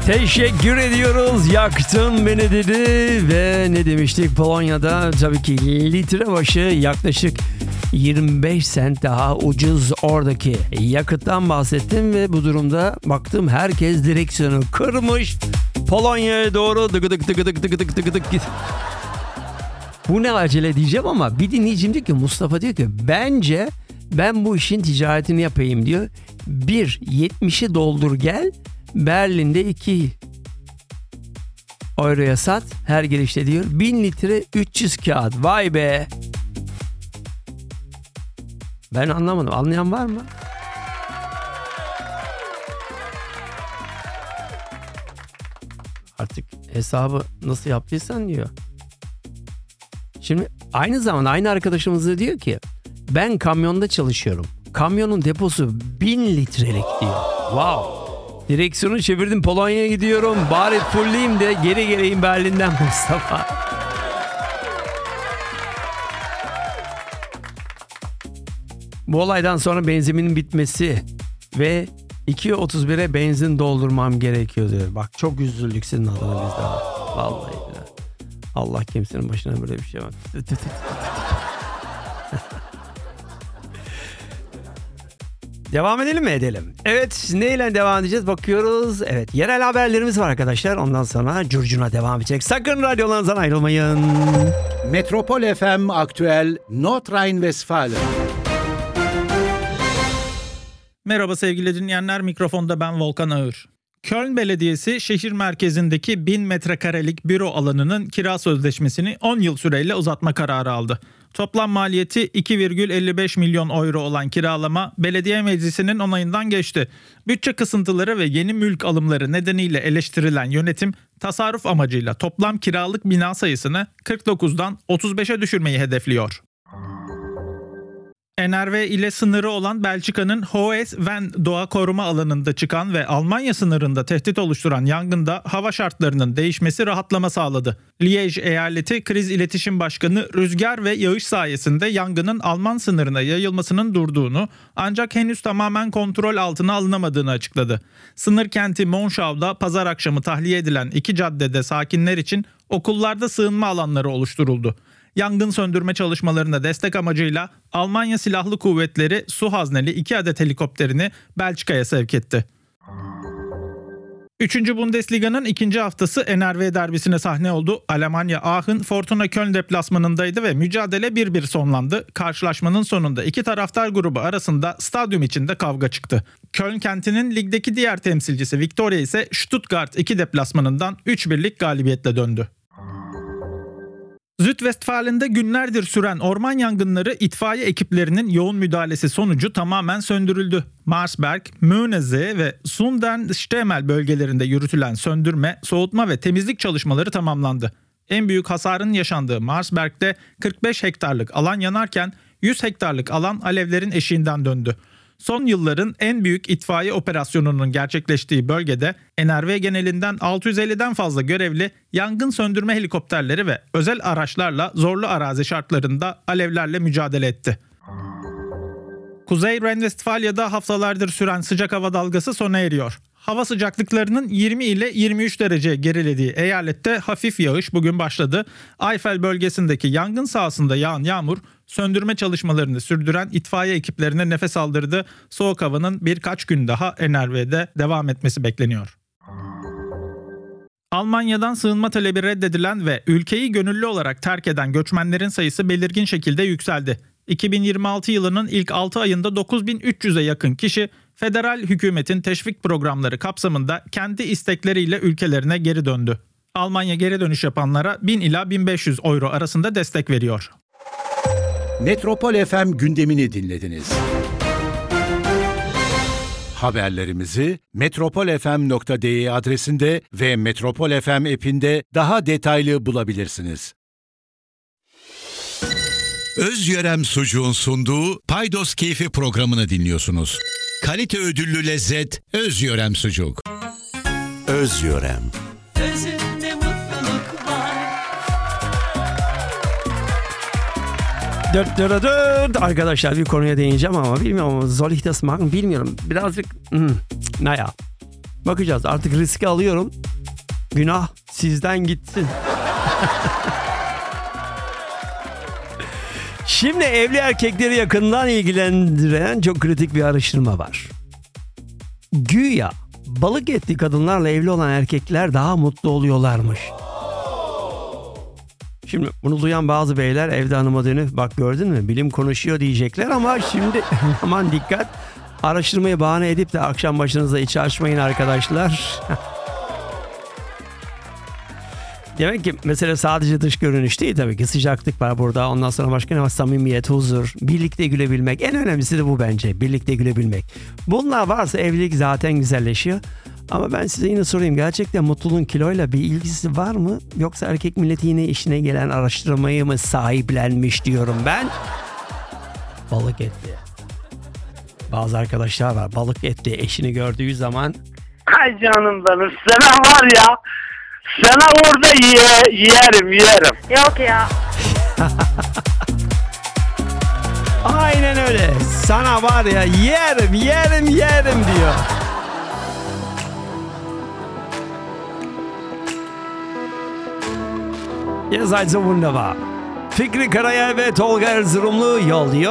Teşekkür ediyoruz. Yaktın beni dedi ve ne demiştik? Polonya'da tabii ki litre başı yaklaşık 25 sent daha ucuz oradaki yakıttan bahsettim ve bu durumda baktım herkes direksiyonu kırmış. Polonya'ya doğru dıgıdık dıgıdık dıgıdık dıgıdık git. Bu ne acele diyeceğim ama bir dinleyicim diyor ki, Mustafa diyor ki bence ben bu işin ticaretini yapayım diyor. 1.70'i doldur gel, Berlin'de 2 euroya sat her gelişte diyor. 1000 litre 300 kağıt, vay be. Ben anlamadım, anlayan var mı? Artık hesabı nasıl yaptıysan diyor. Şimdi aynı zamanda aynı arkadaşımız da diyor ki ben kamyonda çalışıyorum. Kamyonun deposu 1000 litrelik diyor. Wow. Direksiyonu çevirdim, Polonya'ya gidiyorum. Bari fullleyeyim de geri geleyim Berlin'den Mustafa. Bu olaydan sonra benzinimin bitmesi ve 2.31'e benzin doldurmam gerekiyor diyor. Bak çok üzüldük senin adına biz de. Vallahi billahi. Allah kimsenin başına böyle bir şey var. Devam edelim mi? Edelim. Evet, neyle devam edeceğiz? Bakıyoruz. Evet, yerel haberlerimiz var arkadaşlar. Ondan sonra curcuna devam edecek. Sakın radyolarınızdan ayrılmayın. Metropol FM Aktüel Nordrhein-Westfalen. Merhaba sevgili dinleyenler, mikrofonda ben Volkan Ağır. Köln Belediyesi şehir merkezindeki 1000 metrekarelik büro alanının kira sözleşmesini 10 yıl süreyle uzatma kararı aldı. Toplam maliyeti 2,55 milyon euro olan kiralama belediye meclisinin onayından geçti. Bütçe kısıntıları ve yeni mülk alımları nedeniyle eleştirilen yönetim tasarruf amacıyla toplam kiralık bina sayısını 49'dan 35'e düşürmeyi hedefliyor. NRV ile sınırı olan Belçika'nın Hohes-Ven doğa koruma alanında çıkan ve Almanya sınırında tehdit oluşturan yangında hava şartlarının değişmesi rahatlama sağladı. Liège eyaleti Kriz İletişim Başkanı rüzgar ve yağış sayesinde yangının Alman sınırına yayılmasının durduğunu ancak henüz tamamen kontrol altına alınamadığını açıkladı. Sınır kenti Monschau'da pazar akşamı tahliye edilen 2 caddede sakinler için okullarda sığınma alanları oluşturuldu. Yangın söndürme çalışmalarına destek amacıyla Almanya Silahlı Kuvvetleri su hazneli 2 adet helikopterini Belçika'ya sevk etti. 3. Bundesliga'nın 2. haftası NRW derbisine sahne oldu. Almanya Aachen Fortuna Köln deplasmanındaydı ve mücadele 1-1 sonlandı. Karşılaşmanın sonunda iki taraftar grubu arasında stadyum içinde kavga çıktı. Köln kentinin ligdeki diğer temsilcisi Viktoria ise Stuttgart 2 deplasmanından 3-1'lik galibiyetle döndü. Südwestfalen'de günlerdir süren orman yangınları itfaiye ekiplerinin yoğun müdahalesi sonucu tamamen söndürüldü. Marsberg, Möhnesee ve Sundern-Stemel bölgelerinde yürütülen söndürme, soğutma ve temizlik çalışmaları tamamlandı. En büyük hasarın yaşandığı Marsberg'de 45 hektarlık alan yanarken 100 hektarlık alan alevlerin eşiğinden döndü. Son yılların en büyük itfaiye operasyonunun gerçekleştiği bölgede NRW genelinden 650'den fazla görevli yangın söndürme helikopterleri ve özel araçlarla zorlu arazi şartlarında alevlerle mücadele etti. Kuzey Ren-Vestfalya'da haftalardır süren sıcak hava dalgası sona eriyor. Hava sıcaklıklarının 20 ile 23 derece gerilediği eyalette hafif yağış bugün başladı. Eifel bölgesindeki yangın sahasında yağan yağmur söndürme çalışmalarını sürdüren itfaiye ekiplerine nefes aldırdı. Soğuk havanın birkaç gün daha NRW'de devam etmesi bekleniyor. Almanya'dan sığınma talebi reddedilen ve ülkeyi gönüllü olarak terk eden göçmenlerin sayısı belirgin şekilde yükseldi. 2026 yılının ilk 6 ayında 9300'e yakın kişi federal hükümetin teşvik programları kapsamında kendi istekleriyle ülkelerine geri döndü. Almanya geri dönüş yapanlara 1000 ila 1500 euro arasında destek veriyor. Metropol FM gündemini dinlediniz. Haberlerimizi metropolfm.de adresinde ve Metropol FM app'inde daha detaylı bulabilirsiniz. Özyörem Sucuğun sunduğu Paydos Keyfi programını dinliyorsunuz. Kalite ödüllü lezzet Özyörem Sucuk. Özyörem. Özünde mutluluk var. Dört. Arkadaşlar bir konuya değineceğim ama bilmiyorum. Soll ich das machen? Bilmiyorum. Birazcık naja. Bakacağız. Artık riski alıyorum. Günah sizden gitsin. Şimdi evli erkekleri yakından ilgilendiren çok kritik bir araştırma var. Güya balık etli kadınlarla evli olan erkekler daha mutlu oluyorlarmış. Şimdi bunu duyan bazı beyler evde hanıma dönüp bak gördün mü bilim konuşuyor diyecekler ama şimdi aman dikkat. Araştırmayı bahane edip de akşam başınıza içi açmayın arkadaşlar. Demek ki mesele sadece dış görünüş değil tabii ki. Sıcaklık var burada. Ondan sonra başka ne var? Samimiyet, huzur, birlikte gülebilmek. En önemlisi de bu bence. Birlikte gülebilmek. Bunlar varsa evlilik zaten güzelleşiyor. Ama ben size yine sorayım. Gerçekten mutluluğun kiloyla bir ilgisi var mı? Yoksa erkek milleti yine işine gelen araştırmayı mı sahiplenmiş diyorum ben. Balık etli. Bazı arkadaşlar var. Balık etli eşini gördüğü zaman Ay canım benim, sana var ya, sana orada yerim. Yok ya. aynen öyle. Sana var ya yerim diyor. Ihr seid so wunderbar. Fikri Karayel ve Tolga Erzurumlu yolluyor.